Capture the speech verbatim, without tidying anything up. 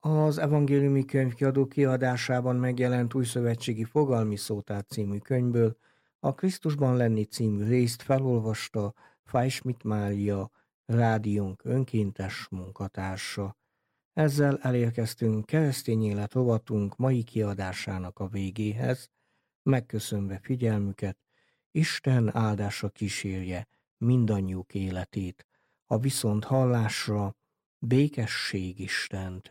Az Evangéliumi Könyvkiadó kiadásában megjelent Újszövetségi Fogalmi Szótár című könyvből a Krisztusban lenni című részt felolvasta Fajsmit Mária, rádiónk önkéntes munkatársa. Ezzel elérkeztünk keresztény élet rovatunk mai kiadásának a végéhez, megköszönve figyelmüket, Isten áldása kísérje mindannyiuk életét, a viszont hallásra békesség Istent.